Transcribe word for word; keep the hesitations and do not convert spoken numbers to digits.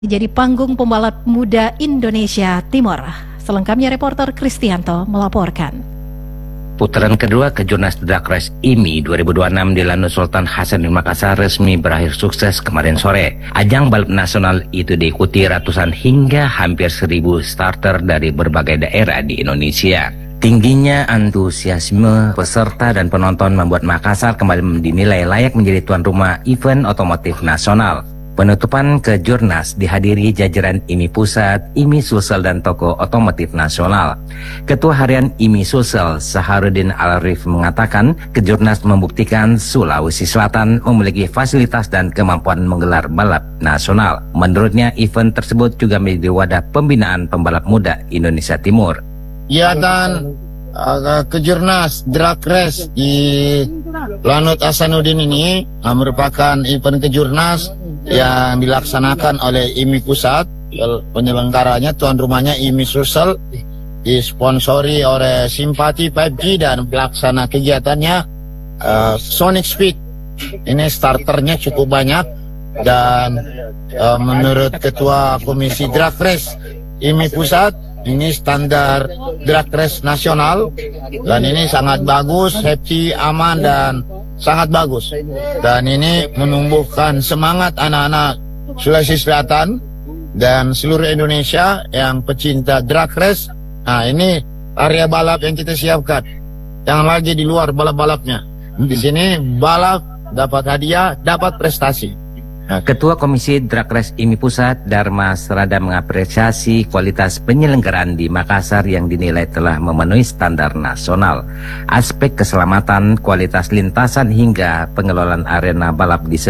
Jadi panggung pembalap muda Indonesia Timur. Selengkapnya reporter Kristianto melaporkan. Putaran kedua Kejurnas Drag Race I M I dua ribu dua puluh enam di Lanut Sultan Hasanuddin Makassar resmi berakhir sukses kemarin sore. Ajang balap nasional itu diikuti ratusan hingga hampir seribu starter dari berbagai daerah di Indonesia. Tingginya antusiasme peserta dan penonton membuat Makassar kembali dinilai layak menjadi tuan rumah event otomotif nasional. Penutupan Kejurnas dihadiri jajaran I M I Pusat, I M I Sulsel dan toko otomotif nasional. Ketua Harian I M I Sulsel, Saharudin Al-Arif mengatakan Kejurnas membuktikan Sulawesi Selatan memiliki fasilitas dan kemampuan menggelar balap nasional. Menurutnya event tersebut juga menjadi wadah pembinaan pembalap muda Indonesia Timur. Ya, dan uh, Kejurnas Drag Race di Lanut Hasanuddin ini uh, merupakan event Kejurnas yang dilaksanakan oleh I M I Pusat. Penyelenggaranya tuan rumahnya I M I Sulsel, disponsori oleh Simpati lima G, dan pelaksana kegiatannya uh, Sonic Speed. Ini starternya cukup banyak, dan uh, menurut Ketua Komisi Drag Race I M I Pusat, ini standar drag race nasional, dan ini sangat bagus, happy, aman, dan sangat bagus. Dan ini menumbuhkan semangat anak-anak Sulawesi Selatan dan seluruh Indonesia yang pecinta drag race. Nah, ini area balap yang kita siapkan. Jangan lagi di luar balap-balapnya. Di sini balap, dapat hadiah, dapat prestasi. Ketua Komisi Drag Race I M I Pusat, Dharma Serada, mengapresiasi kualitas penyelenggaraan di Makassar yang dinilai telah memenuhi standar nasional. Aspek keselamatan, kualitas lintasan hingga pengelolaan arena balap di